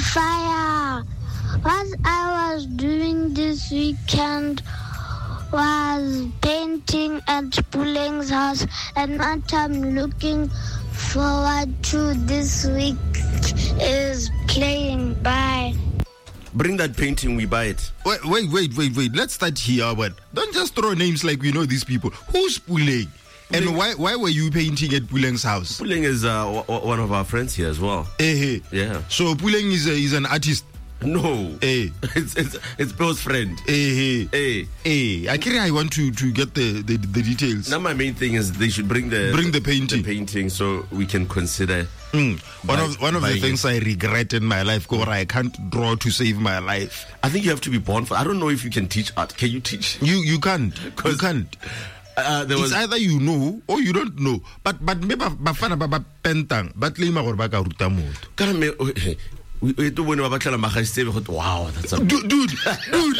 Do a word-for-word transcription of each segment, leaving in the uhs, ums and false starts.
fire. What I was doing this weekend was painting at Puleng's house, and what I'm looking forward to this week is playing. Bye. Bring that painting, we buy it. Wait, wait, wait, wait, wait. Let's start here, but don't just throw names like we know these people. Who's Puleng? And Puleng. why why were you painting at Puleng's house? Puleng is uh, w- one of our friends here as well. Eh, hey. Yeah. So Puleng is a, is an artist. No. Eh. It's it's it's Bill's friend. Eh, hey. Eh. I care I want to, to get the, the, the details. Now my main thing is they should bring the bring the painting. The painting so we can consider. Mm. One of one of the things it. I regret in my life, Cora, I can't draw to save my life. I think you have to be born for. I don't know if you can teach art. Can you teach? You you can't. You can't. Uh, there was, it's either you know or you don't know. But but maybe bafana baba pentang but le ma gore ba ka ruta motho. Kana me we to bona ba batla magasebe go wow that's a dude dude dude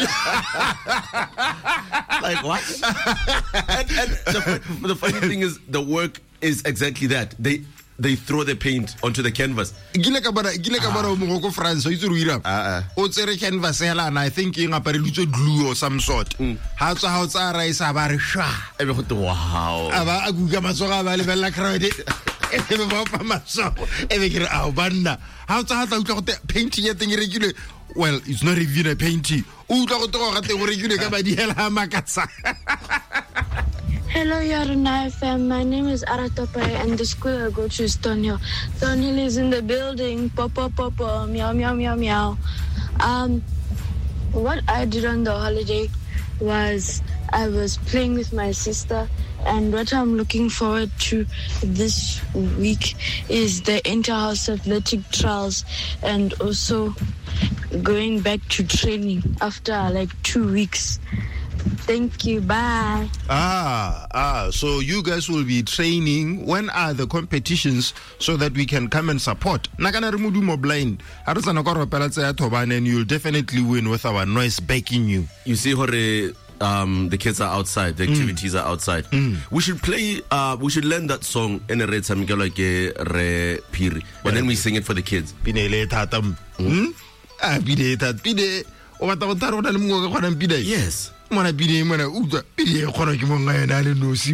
like what? and, and the, the funny thing is the work is exactly that. They they throw the paint onto the canvas. Gile ka bona gile ka bona mo go France o itse ro ira. O tsere canvas hela and I think e ngapare lutse glue or some sort. Ha tsa ha tsa rice ba re sha. E be go to wow. Aba a guga matsoga ba le bella crowd. E be ba pa matso. E be kire a banna. Ha tsa ha tla utla go painting ya teng re kile. Well, it's not even a painting. O utla go to go te go re kile ka ba di hela makatsa. Hello, Yarana F M. My name is Aratope, and the school I go to is Thornhill. Thornhill is in the building. Papa, papa, meow, meow, meow, meow. Um, what I did on the holiday was I was playing with my sister, and what I'm looking forward to this week is the Inter-House Athletic Trials, and also going back to training after like two weeks. Thank you. Bye. Ah, ah. So you guys will be training. When are the competitions so that we can come and support? Nakana remudu mo blind. Harusana ko ropela tsa thobane and you'll definitely win with our noise backing you. You see hore um the kids are outside, the activities mm. are outside. Mm. We should play uh we should learn that song in a red samikelo ke re piri. And then we sing it for the kids. Pinele tatam. Hmm? Ah, pide tat pide. O batla go tarona le mongwe ka khona pide. Yes. Mona pide mona uta pide khona ke monga ena le nosi.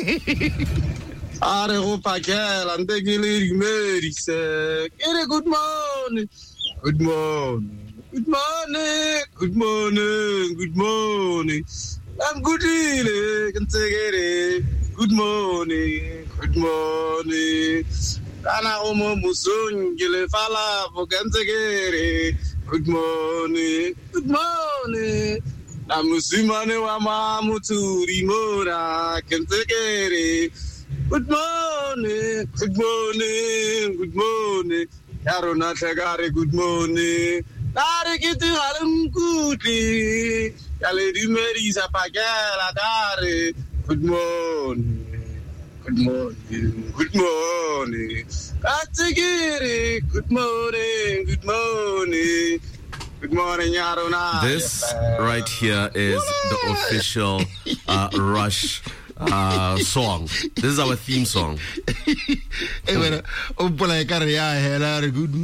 Are go pakela nte ke le dimedise. Kere good morning. Good morning. Good morning. Good morning. Good morning. I'm good can take it. Good morning. Good morning. Ana omo musun gele fala for can take it. Good morning. Good morning. Namusimane wa mamuturi mora can take it. Good morning. Good morning. Good morning. Yarona tagare good morning. Dare kiti halam kuti. Yale dimeri sa pagela dare. Good morning. Good morning. Good morning. Katigiri. Good morning. Good morning. Good morning, Yarona. This right here is the official uh, Rush uh, song. This is our theme song. Good morning. Good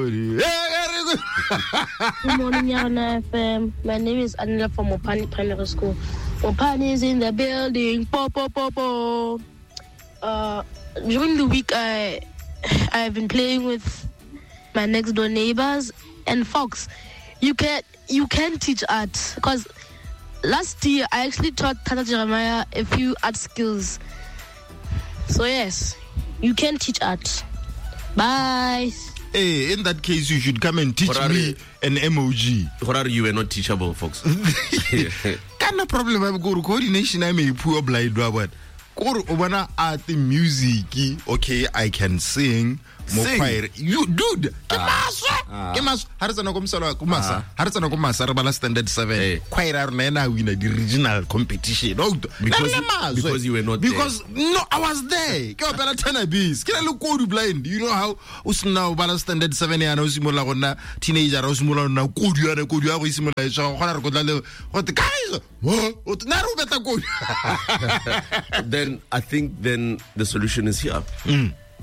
morning, Yarana F M. My name is Anila from Mopani Primary School. Mopani is in the building. Po, po, po, po. Uh, during the week, I I've been playing with my next door neighbors and Fox. You can you can teach art because last year I actually taught Tata Jeremiah a few art skills. So yes, you can teach art. Bye. Hey, in that case, you should come and teach me an M O G. What are you? Are not teachable, folks. Kind of problem I've got coordination. I may poor blind Robert. Obana art music. Okay, I can sing. Sing. You dude. Kemasa. Kemasa. Harusana kumsala kumasa. Harusana kumasa. Rabala standard seven. Quite rare na win the regional competition. Because, because you were not because, there. Because no, I was there. Kyo bela tena bis. Kila look code blind. You know how usna bala standard seven ya na usimula kona teenager usimula na code ya na code ya usimula so kona ko dale. What guys? What na ro beta code. Then I think then the solution is here. Mm.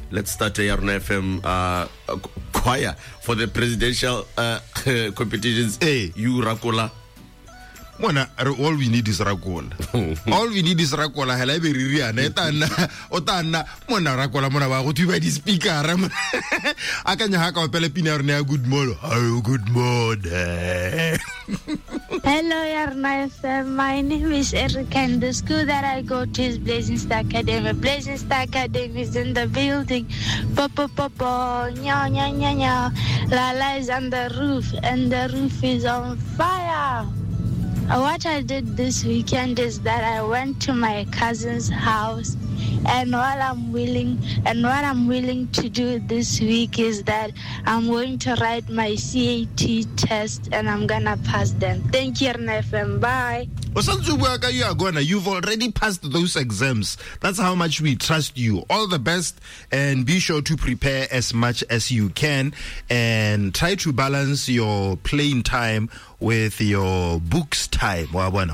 let's start a Yarna F M uh, choir for the presidential uh, competitions. Hey. You Rakola. Mona, all we need is Rakola. All we need is Rakola. Hela be ririana etana otana mona Rakola mona ba go thuba di speaker. Akanya ha ka pele pina rena good morning. Oh, good morning. Hello, Yarna F M. My name is Erica, and the school that I go to is Blazing Star Academy. Blazing Star Academy is in the building. Popo popo, nya nya nya nya. Lala is on the roof, and the roof is on fire. What I did this weekend is that I went to my cousin's house, and what I'm willing and what I'm willing to do this week is that I'm going to write my C A T test, and I'm gonna pass them. Thank you, Yarna F M. Bye. You are gonna. You've already passed those exams. That's how much we trust you. All the best, and be sure to prepare as much as you can, and try to balance your playing time with your books time.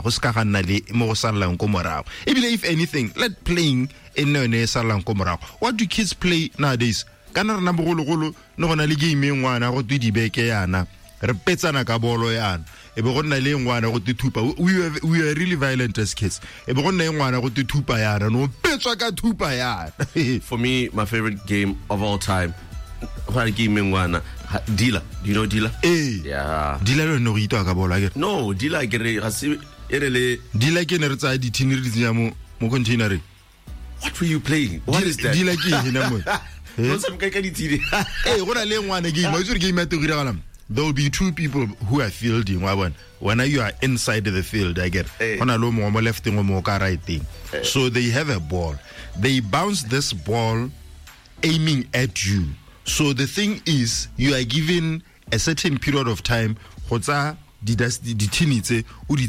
If anything, let playing in no. What do kids play nowadays? Kana na bogolo golo no gona le game ngwana go dibeke yana re petsana ka bolo yana e be gonna le ngwana go thupa. We were we were really violent as kids. E be gonna ngwana go thupa yana no petswa ka thupa yana. For me, my favorite game of all time, what game ngwana Dila. Do you know Dila? Eh. Yeah. Dila no ito ka bolo again. No, Dila gere hasi erele Dila ke ne re tsa di tiniri tsinya mo mo container. What were you playing? What is that? Dila ke hina mo. No some ka ka di tiri. Eh, gona le ngwana game, mo tsuri game ya to gira galam. There will be two people who are fielding. When you are inside the field, I get on a low more left thing or more right thing. So they have a ball. They bounce this ball aiming at you. So the thing is, you are given a certain period of time. Container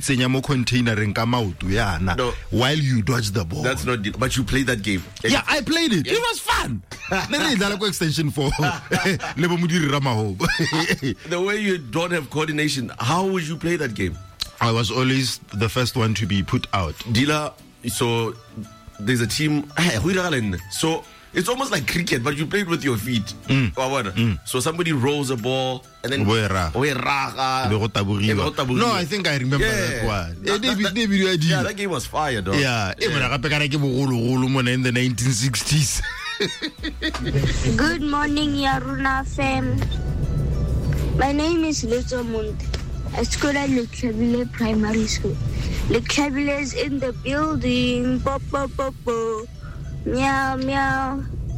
no, while you dodge the ball. That's not, but you played that game. Yeah, I played it. Yeah. It was fun. Extension for the way you don't have coordination, how would you play that game? I was always the first one to be put out. Dila, so there's a team. So it's almost like cricket, but you played with your feet. Mm. Mm. So somebody rolls a ball and then no, I think I remember yeah. that one. That, that, that, yeah, that game was fire, though. Yeah, yeah. In the nineteen sixties. Good morning, Yarna F M. My name is Leto Munte. I school at Leclerville Primary School. Leclerville is in the building. Pop, pop, pop, pop. Meow, meow.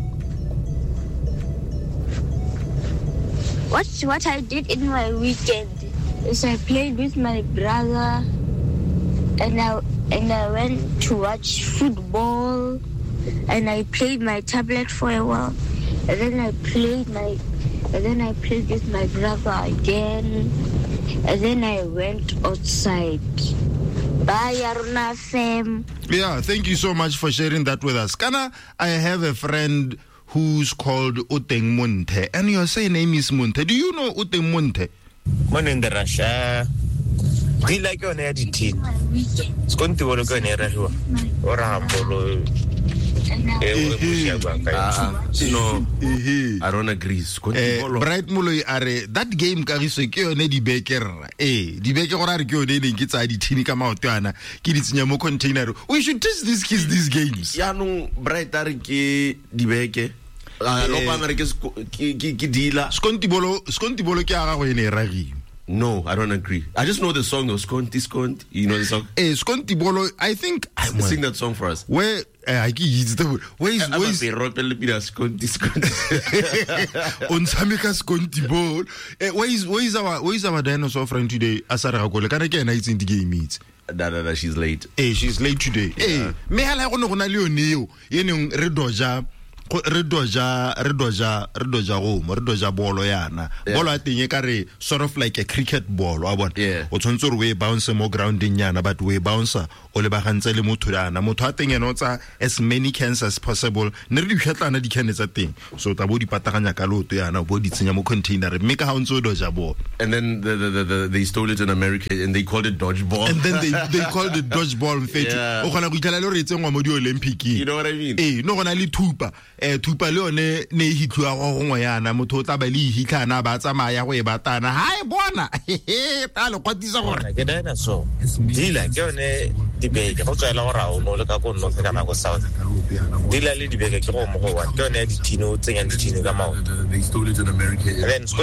What, what I did in my weekend is I played with my brother, and I, and I went to watch football, and I played my tablet for a while, and then I played my, and then I played with my brother again, and then I went outside. Bye, Yarna F M. Yeah, thank you so much for sharing that with us. Kana, I have a friend who's called Uteng Munte, and your surname is Munte. Do you know Uteng Munte? Morning, the Russia. Do you like your editing? It's going to work on your or a no, I don't agree. Uh, Bright Muloi are that game kariso ke yone di beker eh di beker go ra re ke yone ne ke tsa di thini ka maotwana ke di tsenya mo container. We should teach these kids these games. Ya no Bright are ke di beke a lo ba mere ke ke dila skonti bolo skonti bolo ke aga go ene ragi. No, I don't agree. I just know the song of Sconti Sconti. You know the song? Eh, Sconti Bolo, I think I sing that song for us. Where I give the where is where is Sconti Sconti. On Samika Sconti Bolo. Where is where is our where is our dinosaur friend today? Asara Gole. Can I get nights in the game meet? Da da da, she's late. Eh, she's late today. Eh, me hala go no go na le yone ye neng re doja re doja re doja re doja go mo re doja bolo yana bolo a teng e ka re sort of like a cricket ball wa bona o tshwantse re we bounce mo grounding yana but we bounce o le ba gantse le motho yana motho a teng eno tsa as many cans as possible ne re di hwetlana di can tsa teng so ta bo di pataganya ka loto yana bo di tsenya mo container me ka ha ntse o doja ball and then the, the, the, the, they stole it in America and they called it dodgeball and then they they called it dodgeball mfethu o gona go ithala le re tsengwa mo di Olympic you know what I mean eh no gona le thupa eh thupa le one ne hitlwa go gongwe yana motho o tla ba le hitlana ba tsamaya go e batana hae bona ta le kwatisa gore ke dana so dila ke one dibeke go tsela go rao no le ka go no kana go south dila le dibeke ke go mo go wa ke one ditino tsenya ditino ka mao then